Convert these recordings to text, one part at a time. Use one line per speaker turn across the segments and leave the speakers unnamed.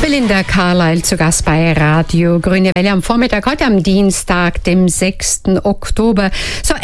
Belinda Carlisle zu Gast bei Radio Grüne Welle am Vormittag, heute am Dienstag, dem 6. Oktober. So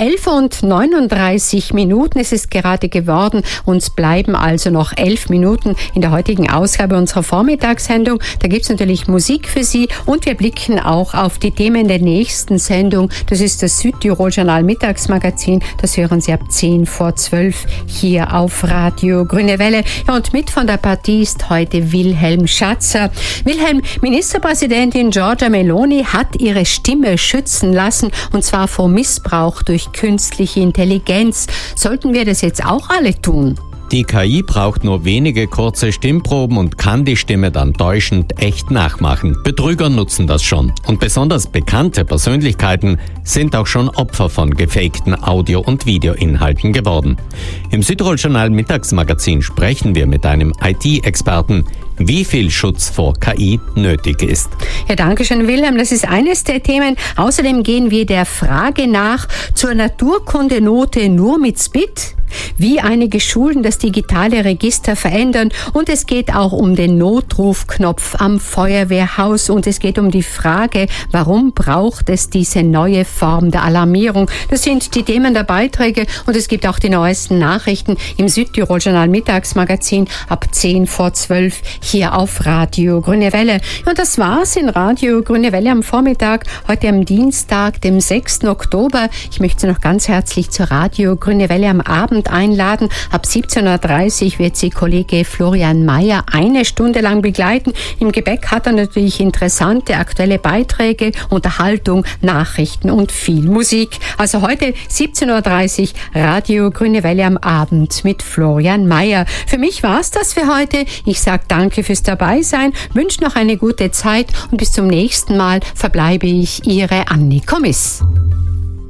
11:39 Minuten, es ist gerade geworden. Uns bleiben also noch 11 Minuten in der heutigen Ausgabe unserer Vormittagssendung. Da gibt es natürlich Musik für Sie und wir blicken auch auf die Themen der nächsten Sendung. Das ist das Südtirol-Journal Mittagsmagazin. Das hören Sie ab 10:10 hier auf Radio Grüne Welle. Ja, und mit von der Partie ist heute Wilhelm Schatzer. Wilhelm, Ministerpräsidentin Giorgia Meloni hat ihre Stimme schützen lassen, und zwar vor Missbrauch durch künstliche Intelligenz. Sollten wir das jetzt auch alle tun?
Die KI braucht nur wenige kurze Stimmproben und kann die Stimme dann täuschend echt nachmachen. Betrüger nutzen das schon. Und besonders bekannte Persönlichkeiten sind auch schon Opfer von gefakten Audio- und Videoinhalten geworden. Im Südtirol-Journal Mittagsmagazin sprechen wir mit einem IT-Experten, wie viel Schutz vor KI nötig ist.
Ja, danke schön, Wilhelm. Das ist eines der Themen. Außerdem gehen wir der Frage nach zur Naturkundenote nur mit SPID, wie einige Schulen das digitale Register verändern, und es geht auch um den Notrufknopf am Feuerwehrhaus und es geht um die Frage, warum braucht es diese neue Form der Alarmierung. Das sind die Themen der Beiträge und es gibt auch die neuesten Nachrichten im Südtirol-Journal Mittagsmagazin ab 10:12 hier auf Radio Grüne Welle. Und das war's in Radio Grüne Welle am Vormittag, heute am Dienstag, dem 6. Oktober. Ich möchte Sie noch ganz herzlich zur Radio Grüne Welle am Abend einladen. Ab 17:30 wird Sie Kollege Florian Mayer eine Stunde lang begleiten. Im Gepäck hat er natürlich interessante aktuelle Beiträge, Unterhaltung, Nachrichten und viel Musik. Also heute 17:30 Radio Grüne Welle am Abend mit Florian Mayer. Für mich war's das für heute. Ich sage danke fürs Dabeisein, wünsche noch eine gute Zeit und bis zum nächsten Mal verbleibe ich Ihre Anni Kommiss.